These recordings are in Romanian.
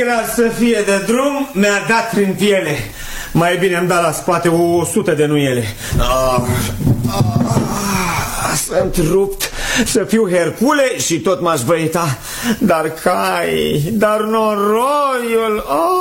era să fie de drum, mi-a dat prin piele. Mai bine îmi da la spate 100 de nuiele. Sunt rupt. Să fiu Hercule și tot m-aș băita. Dar cai, dar noroiul.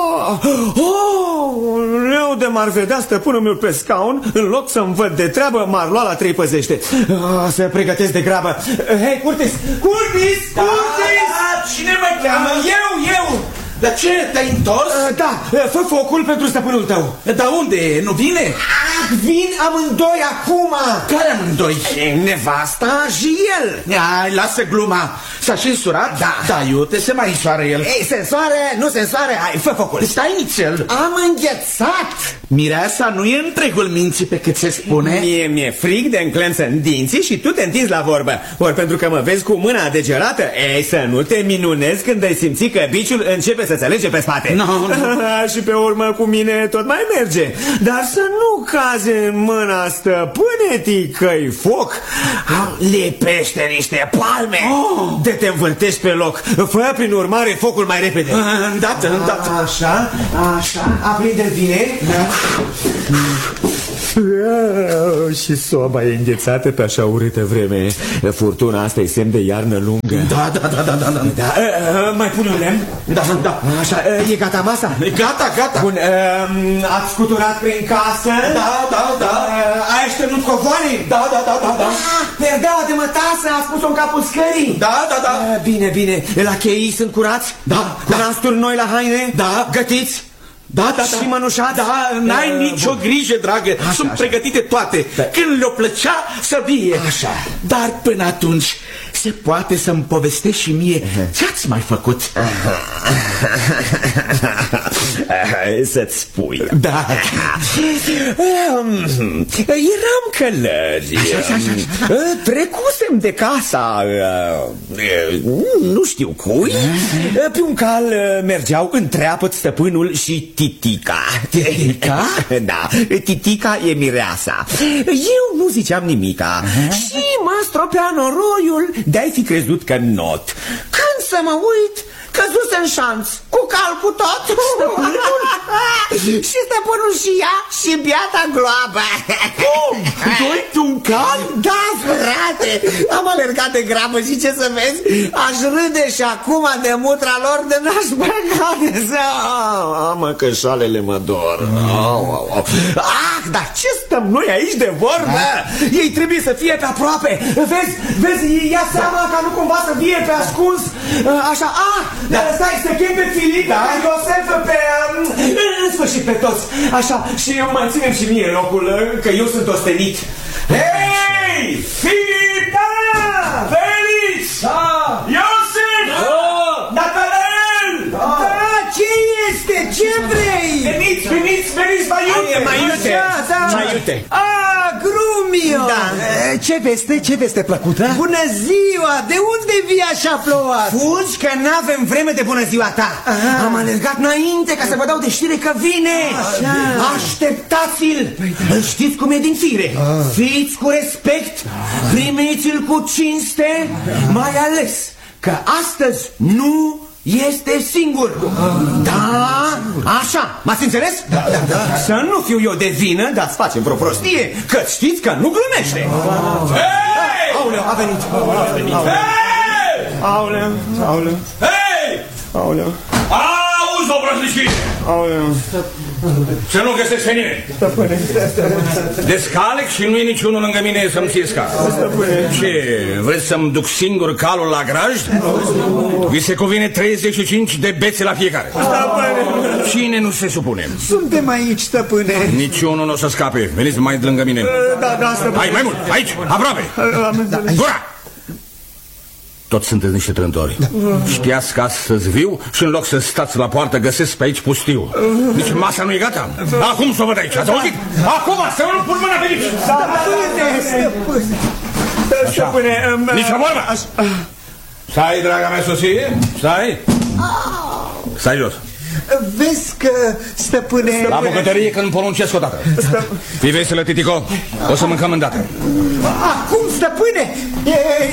Leu de m-ar vedea stăpânul meu pe scaun, în loc să-mi văd de treabă, m-ar lua la 3 păzește. Să pregătesc de grabă. Hei, Curtis! Curtis! Curtis! Cine mă cheamă? Eu! Dar ce, te-ai întors? Da, fă focul pentru stăpânul tău. Dar unde? Nu vine? Vin amândoi acum. Care amândoi? Nevasta și el. Hai, lasă gluma. S-a și însurat? Da, iute, se mai însoară el. Ei, se însoare, nu se însoare. Hai, fă focul. Stai nițel. Am înghețat. Mireasa nu e întregul minții pe cât se spune. Mi-e frig de înclență în dinții și tu te întinzi la vorbă. Ori pentru că mă vezi cu mâna degerată, ei, să nu te minunezi când ai simți că biciul începe să-ți alege pe spate. No. Și pe urmă cu mine tot mai merge. Dar să nu caze în mâna stăpânetii că-i foc. Lipește niște palme. De te învârtești pe loc. Fă prin urmare focul mai repede. Îndată. Așa, aprinde bine. Și soba e înghețată pe așa urâtă vreme. Furtuna asta e semn de iarnă lungă. Da. Mai pun un lemn? Da. Așa, e gata masa? Gata. Bun, ați scuturat prin casă? Da. Ai așternut covoare? Da. Perdeaua de mătasă a spus-o în capul scării? Da. Bine. La cheii sunt curați? Da. Cu nasturi noi la haine? Da. Gătiți? Da. Și mănușați? Da, n-ai nicio grijă, dragă. Sunt pregătite toate. Când le-o plăcea să vie. Așa. Dar până atunci se poate să-mi povestești și mie ce-ați mai făcut. Să-ți spui. Da. Eram călări. Trecusem de casa nu știu cui. Pe un cal mergeau întreapăt stăpânul și Titica. Titica? Da, Titica e mireasa. Eu nu ziceam nimica. Și mă stropea noroiul de-ai fi crezut că not. Când să mă uit, căzuse în șanț, cu cal cu tot. Și stăpânul și ea și biata gloabă. Cum? Doi pe un cal? Da, frate. Am alergat de grabă și ce să vezi, aș râde și acum de mutra lor de n-aș băga de mă, că șalele mă dor. Dar ce stăm noi aici de vorbă? Ei trebuie să fie pe aproape. Vezi, ia seama ca nu cumva să fie pe ascuns. Așa, stai, să chem pe Filip, Iosef, în sfârșit pe toți. Așa, și mai ținem și mie locul, că eu sunt ostenit. Hei, Filipa! Felix! Iosef! Natanel! Ce este? Ce vrei? Veniți, mai iute. Grumio! Da. Ce veste plăcută? Bună ziua! De unde vii așa plouat? Fugi că n-avem vreme de bună ziua ta. Am alergat înainte ca să vă dau de știre că vine. Așteptați-l. Știți cum e din fire. Fiți cu respect, primiți-l cu cinste, mai ales că astăzi nu este singur. Da, așa, m-ați înțeles? Da. Să nu fiu eu de vină, dar să facem vreo prostie, că știți că nu glumește. Aoleu, a venit. Aoleu. Auzi, o prăznicie! Să nu găsesc pe nimeni. Descalec și nu e niciunul lângă mine să-mi ție scar. Ce, vreți să-mi duc singur calul la grajd? Vi se cuvine 35 de bețe la fiecare. Cine nu se supune? Suntem aici, stăpâne. Niciunul nu o să scape. Veniți mai lângă mine. Da, stăpâne. Hai, mai mult, aici, aproape. Gura! Toți sunteți niște trântori. Știați că astăzi viu și în loc să stați la poartă găsesc pe aici pustiu. Nici masa nu e gata. Acum să o văd aici, ați auzit? Acum să nu pun mâna pe nici. Stăpâne. Nici o vorbă. Stai, draga mea soție, stai. Stai jos. Vezi că, stăpâne... La bucătărie când poruncesc o dată. Fii veselă, Titico, o să mâncăm îndată. Acum, stăpâne,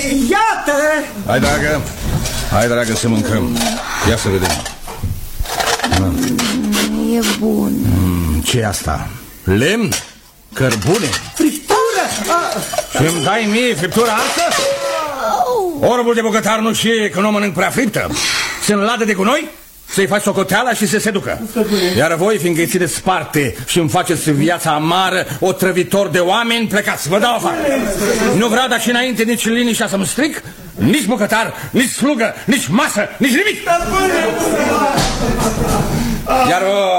iată! Hai, dragă, să mâncăm. Ia să vedem. E bun. Ce e asta? Lemn? Cărbune? Friptură! Și îmi dai mie friptura asta? Orbul de bogătar nu știe că nu mănânc prea friptă. Sunt ladă de gunoi? Să-i faci socoteala și să se ducă. Iar voi, fiindcă îi țineți sparte și îmi faceți viața amară, otrăvitor de oameni, plecați, vă dau afară. Nu vreau da și înainte nici liniștea să-mi stric, nici bucătar, nici slugă, nici masă, nici nimic. Iar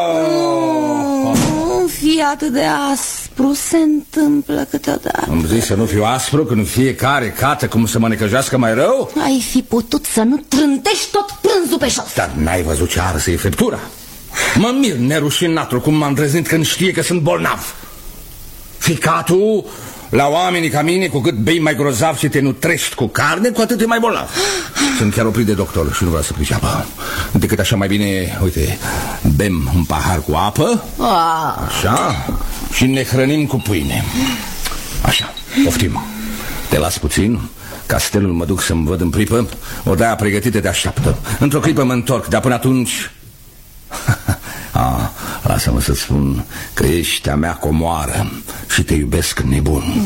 Nu fi atât de aspru, se întâmplă câteodată. am zis să nu fiu aspru, când fiecare cată cum să mă necăjească mai rău. Ai fi putut să nu trântești tot prânzul pe șos. Dar n-ai văzut ce arsă e friptura? Mă mir nerușinatul cum m-am trezit când știe că sunt bolnav. Ficatul, la oamenii ca mine, cu cât bei mai grozav și te nutrești cu carne, cu atât e mai bolnav. Sunt chiar oprit de doctor și nu vreau să priceapă. Decât așa mai bine, uite, bem un pahar cu apă, așa, și ne hrănim cu pâine. Așa, poftim. Te las puțin. Castelul mă duc să-mi văd în pripă. Odaia pregătită te așteaptă. Într-o clipă mă întorc, dar până atunci... lasă-mă să-ți spun că ești a mea comoară și te iubesc nebun.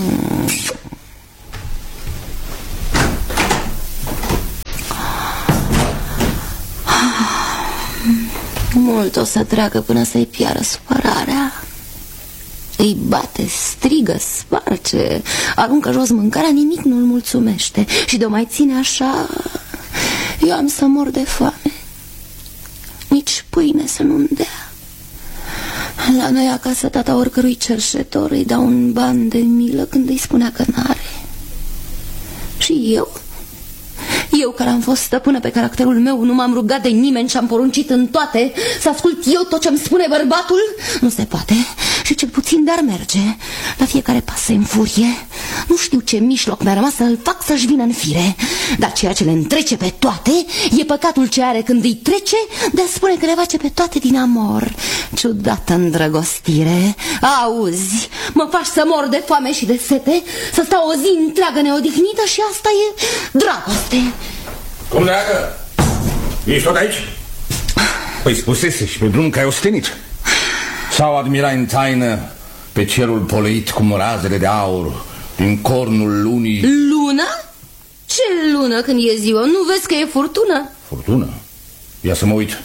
Mult o să treacă până să-i piară supărarea. Îi bate, strigă, sparge, aruncă jos mâncarea, nimic nu-l mulțumește. Și de-o mai ține așa, eu am să mor de foame. Nici pâine să nu-mi dea. La noi acasă tata oricărui cerșetor îi dau un ban de milă când îi spunea că n-are. Și eu care am fost stăpână pe caracterul meu, nu m-am rugat de nimeni și am poruncit în toate să ascult eu tot ce-mi spune bărbatul? Nu se poate. Și cel puțin dar merge. La fiecare pas se înfurie. Nu știu ce mijloc mi-a rămas să-l fac să-și vină în fire. Dar ceea ce le întrece pe toate e păcatul ce are când îi trece de a spune că le face pe toate din amor. Ciudată îndrăgostire. Auzi, mă faci să mor de foame și de sete, să stau o zi întreagă neodihnită și asta e dragoste. Cum dragă? Ești tot aici? Păi spusese și pe drum că ai ostenit. Sau admirai în taină pe cerul poleit cu razele de aur din cornul lunii? Luna? Ce lună când e ziua? Nu vezi că e furtună? Furtună? Ia să mă uit.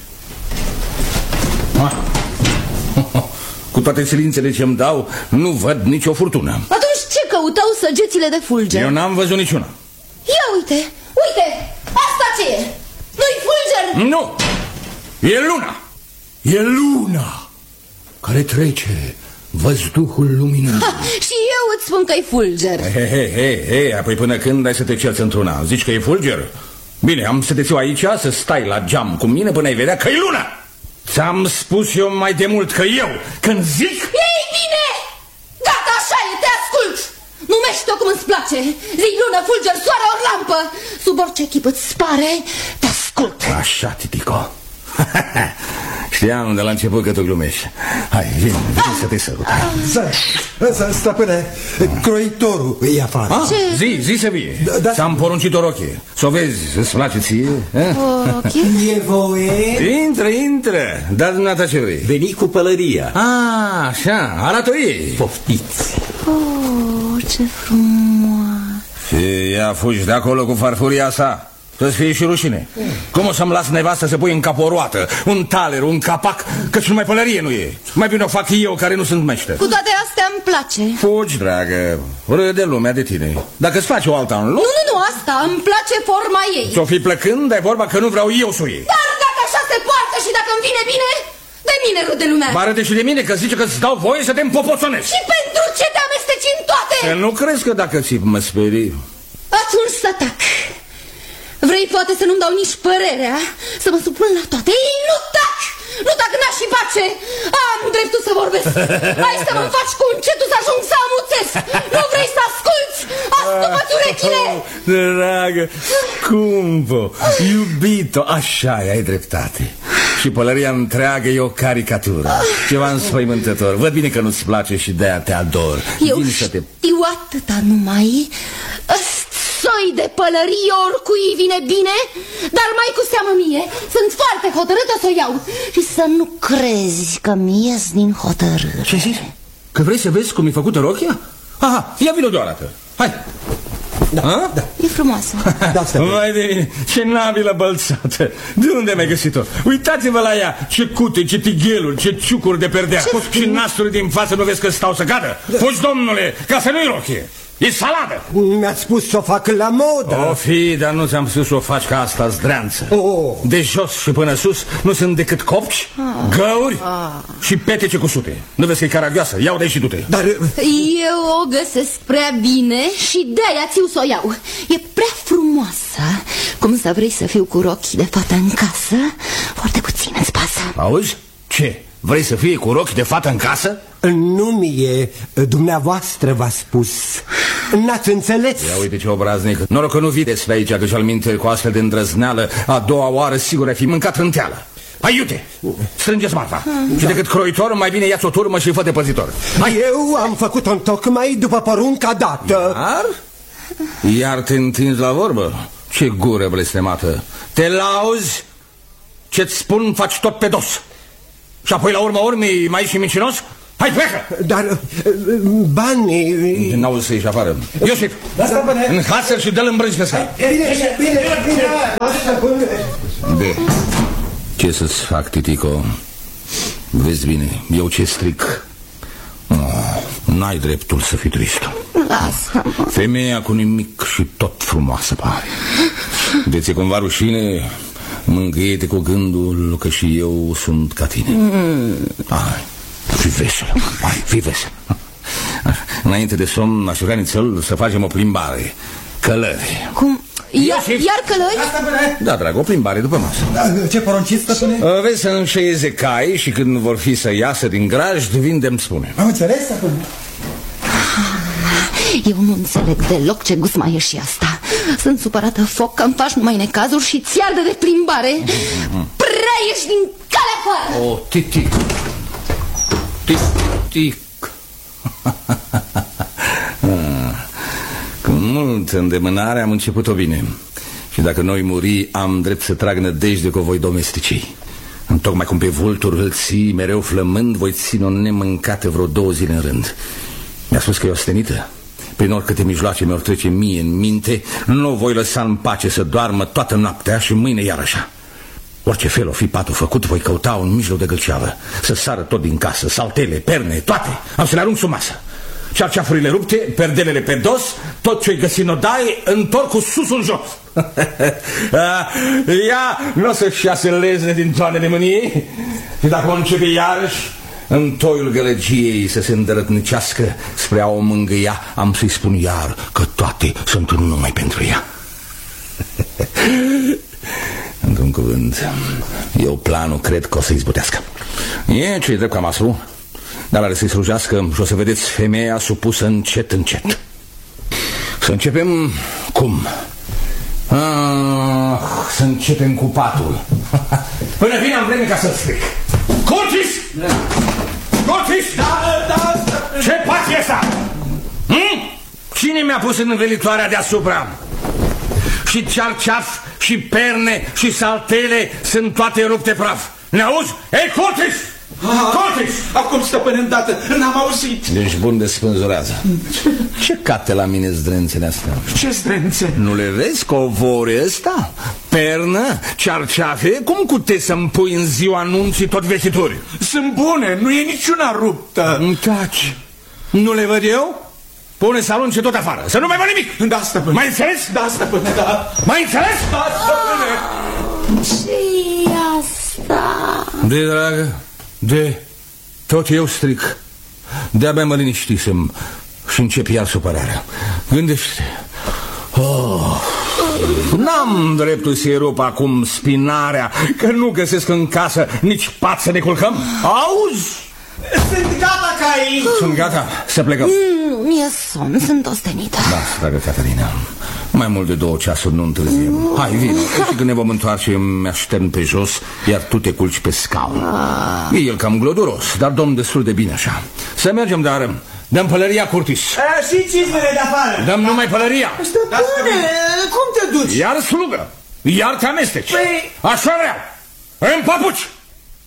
Cu toate silințele ce-mi dau, nu văd nicio furtună. Atunci ce căutau săgețile de fulger? Eu n-am văzut niciuna. Ia uite, uite, asta ce e? Nu-i fulger? Nu, e luna. E luna care trece, văzduhul luminând. Și eu îți spun că-i fulger. Hei, apoi până când ai să te cerți într-una? Zici că e fulger? Bine, am să te țiu aici să stai la geam cu mine până ai vedea că e luna. Ți-am spus eu mai de mult că eu, când zic... Ei bine! Gata, așa e, te ascult! Numește-o cum îți place. Zi, lună, fulger, soare ori lampă. Sub orice chip îți pare, te ascult. Așa, titico. Știam de la început că tu glumești. Hai, vin să te sărut. Stăpâne, croitorul e afară. Zi să vie. Ți-am poruncit o rochie. S-o vezi, îți place ție? E voie? Intră. Dar dumneata ce vrei? Veni cu pălăria. Așa, arată-o ei. Poftiți. Ce frumos. Și ia fugi de acolo cu farfuria sa. Să-ți fie și rușine. Cum o să-mi las nevastă să pui în cap o roată, un taler, un capac, căci numai pălărie nu e. Mai bine o fac eu care nu sunt meșter. Cu toate astea îmi place. Fugi, dragă, râde lumea de tine. Dacă îți faci o alta în loc... Nu, asta, îmi place forma ei. Ți-o fi plăcând, e vorba că nu vreau eu să o iei. Dar dacă așa se poartă și dacă îmi vine bine, de mine râde lumea. Ba râde și de mine, că zice că îți dau voie să te împopoțonești. Și pentru ce te amesteci în toate? Că nu crezi că dacă țip mă sperii? Atunci să tac. Vrei poate să nu-mi dau nici părerea, să mă supun la toate? Ei, nu tac! Nu tac, n-aș și face! Am dreptul să vorbesc! Hai să mă faci cu încetul să ajung să amuțesc! Nu vrei să asculți? Astupă-ți urechile! Dragă, cumpo, iubito, așa e, ai dreptate. Și pălăria întreagă e o caricatură. Ceva înspăimântător. Văd bine că nu-ți place și de-aia te ador. Eu știu atâta numai. Măi, de pălărie oricui vine bine, dar mai cu seamă mie. Sunt foarte hotărâtă să o iau. Și să nu crezi că mi ies din hotărâre. Ce zici? Că vrei să vezi cum e făcută rochia? Aha, ia vină de o arată. Hai. Da. E frumoasă. Vai de mine, ce nabilă bălțată. De unde mi-ai găsit-o? Uitați-vă la ea, ce cute, ce tigheluri, ce ciucuri de perdea. Și nasuri din față nu vezi că stau să cadă? Fugi, domnule, ca să nu-i rochie. E saladă. Mi-ați spus să o fac la modă. O fi, dar nu ți-am spus să o faci ca asta zdreanță. De jos și până sus nu sunt decât copci, găuri și petece cusute. Nu vezi că e caragioasă? Iau de-ai și du-te. Dar Eu o găsesc prea bine și de-aia ți-o să o iau. E prea frumoasă. Cum să vrei să fiu cu rochi de fată în casă? Foarte puțin îți pasă. Auzi? Ce? Vrei să fie cu rochi de fată în casă? nu mie, dumneavoastră v-a spus. N-ați înțeles? Ia uite ce obraznic. Noroc că nu vii despre aici, că și-al minte cu astfel de îndrăzneală a doua oară sigur ai fi mâncat rânteală. Hai, iute, strângeți marfa. Și decât croitor, mai bine ia-ți o turmă și fă-te păzitor. Hai. Eu am făcut-o întocmai după porunca dată. Iar te întinzi la vorbă? Ce gură blestemată. Te lauzi? Ce-ți spun faci tot pe dos. Și apoi la urma urmei mai și mincinos? Hai, pleacă! Dar banii... N-auzi să ieși afară. Iosif, înhață-l și dă-l în brânci pe scară. Bine. De ce să-ți fac, titico? Vezi bine, eu ce stric. N-ai dreptul să fii trist. Lasă-mă. Femeia cu nimic și tot frumoasă pare. De ți-e cumva rușine? Mângâie-te cu gândul că și eu sunt ca tine. Hai, fii vesel. Hai, fii vesel. Înainte de somn aș vrea nițel să facem o plimbare. Călări. Cum? Iar călări? Da, drag, o plimbare după masă. Ce porunciți, stăpâne? Vezi să înșeieze cai și când vor fi să iasă din grajd, vin de-mi spune. Am înțeles, stăpâne? Eu nu înțeleg deloc ce gust mai e și asta. Sunt supărată foc că îmi faci numai necazuri și ți ardă de plimbare. Prea ești din calea afară. O, titic. Tic. Cu multă îndemânare am început-o bine. Și dacă noi muri, am drept să trag nădejde că o voi domestici. Întocmai cum pe vulturi îl ții, mereu flămând, voi ține-o nemâncată vreo 2 zile în rând. Mi-a spus că e ostenită. Prin oricâte mijloace mi-or trece mie în minte, nu o voi lăsa în pace să doarmă toată noaptea și mâine iar așa. Orice fel o fi patul făcut, voi căuta un mijloc de gâlceavă. Să sară tot din casă, saltele, perne, toate. Am să le arunc sub masă. Cearceafurile rupte, perdelele pe dos, tot ce-i găsi în odaie, întorc cu susul în jos. Ea nu o să-și iasă lezne din toanele mâniei. Și dacă o începe iarăși, în toiul gălăgiei să se îndărătnicească spre a o mângâia, am să-i spun iar că toate sunt numai pentru ea. Într-un cuvânt, eu planul cred că o să-i zbutească. E ce-i drept ca masru, dar are să-i slujească și o să vedeți femeia supusă încet, încet. Să începem cum? Să începem cu patul. Până vine am vreme ca să-l stric. Curtis! Curtis! Da. Ce pat e ăsta? Cine mi-a pus în învelitoarea deasupra? Și cearceaf, și perne, și saltele sunt toate rupte praf. Ne-auzi? Ei, Curtis! Curtis! Acum, stăpâne, îndată, n-am auzit. Deci bun de spânzurează. Ce cate la mine zdrențele astea? Ce zdrențe? Nu le vezi covore ăsta? Pernă? Cearceafe? Cum cute să-mi pui în ziua anunții tot vestituri? Sunt bune, nu e niciuna ruptă. Îmi taci. Nu le văd eu? Pune să arunce tot afară, să nu mai văd nimic. Da, stăpâne. Mai înțeles? Da, stăpâne, da. Mai înțeles? Da, stăpâne. Ce-i asta? De, dragă, de, tot eu stric. De-abia mă liniștisem și încep iar supărarea. Gândește. N-am dreptul să-i rup acum spinarea, că nu găsesc în casă nici pat să ne culcăm. Auzi? Sunt gata, Cai. Sunt gata, să plecăm. Mi-e somn, sunt ostenită. Da, dragă Catalina, mai mult de 2 ceasuri nu întârziem. Hai, vino, și când ne vom întoarce mi-aștern pe jos, iar tu te culci pe scaun. E el cam gloduros, dar domn destul de bine așa. Să mergem, dar Dăm pălăria, Curtis. Și cizmele de afară. Dăm numai pălăria. Stăpâne, cum te duci? Iar slugă, iar te amesteci. Așa rea, în papuci.